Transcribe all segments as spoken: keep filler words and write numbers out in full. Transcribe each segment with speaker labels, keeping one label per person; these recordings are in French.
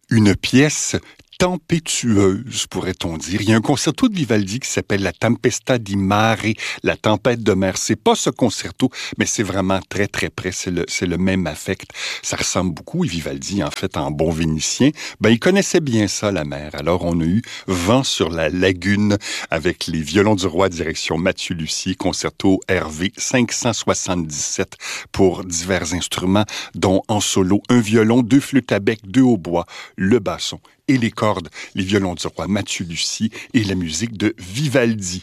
Speaker 1: Une pièce tempétueuse, pourrait-on dire. Il y a un concerto de Vivaldi qui s'appelle La Tempesta di Mare, la tempête de mer. C'est pas ce concerto, mais c'est vraiment très, très près. C'est le, c'est le même affect. Ça ressemble beaucoup. Et Vivaldi, en fait, en bon vénitien, ben, il connaissait bien ça, la mer. Alors, on a eu Vent sur la lagune avec les violons du roi, direction Mathieu Lussier, concerto R V cinq cent soixante-dix-sept pour divers instruments, dont en solo, un violon, deux flûtes à bec, deux hautbois, le basson et les cordes, les violons du roi Mathieu Lussier et la musique de Vivaldi.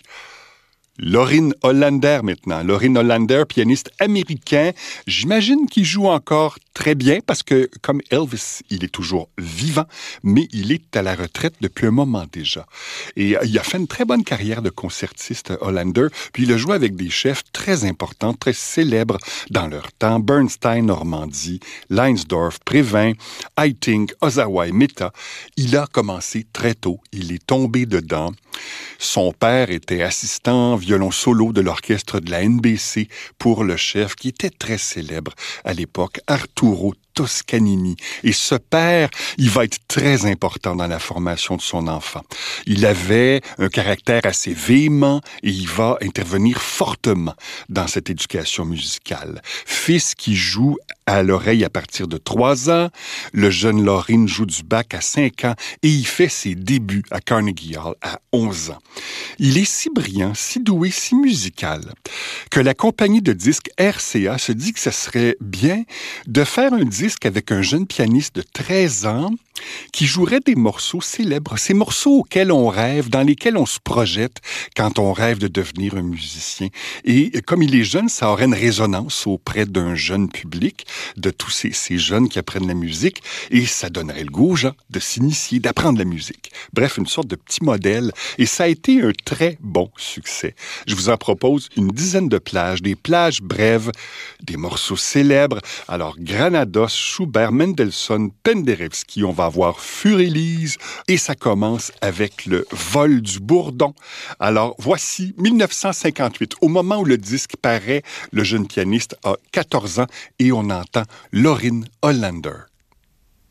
Speaker 1: Lorin Hollander maintenant. Lorin Hollander, pianiste américain. J'imagine qu'il joue encore très bien parce que, comme Elvis, il est toujours vivant, mais il est à la retraite depuis un moment déjà. Et il a fait une très bonne carrière de concertiste, Hollander, puis il a joué avec des chefs très importants, très célèbres dans leur temps. Bernstein, Normandie, Leinsdorf, Prévin, Haitink, Ozawa et Mehta. Il a commencé très tôt. Il est tombé dedans. Son père était assistant violon solo de l'orchestre de la N B C pour le chef qui était très célèbre à l'époque, Arturo Toscanini. Et ce père, il va être très important dans la formation de son enfant. Il avait un caractère assez véhément et il va intervenir fortement dans cette éducation musicale. Fils qui joue à l'oreille à partir de trois ans, le jeune Lorin joue du bac à cinq ans et il fait ses débuts à Carnegie Hall à onze ans. Il est si brillant, si doué, si musical que la compagnie de disques R C A se dit que ce serait bien de faire un disque avec un jeune pianiste de treize ans qui jouerait des morceaux célèbres, ces morceaux auxquels on rêve, dans lesquels on se projette quand on rêve de devenir un musicien. Et comme il est jeune, ça aurait une résonance auprès d'un jeune public, de tous ces, ces jeunes qui apprennent la musique, et ça donnerait le goût aux gens de s'initier, d'apprendre la musique. Bref, une sorte de petit modèle, et ça a été un très bon succès. Je vous en propose une dizaine de plages, des plages brèves, des morceaux célèbres. Alors, Granados, Schubert, Mendelssohn, Penderecki, on va avoir Furélise, et ça commence avec le vol du bourdon. Alors, voici dix-neuf cent cinquante-huit. Au moment où le disque paraît, le jeune pianiste a quatorze ans et on entend Lorin Hollander.